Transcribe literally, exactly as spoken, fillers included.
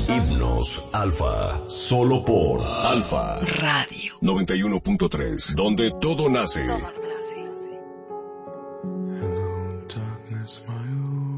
Himnos Alfa, solo por Alfa Radio noventa y uno punto tres, donde todo nace. Hello, darkness, my old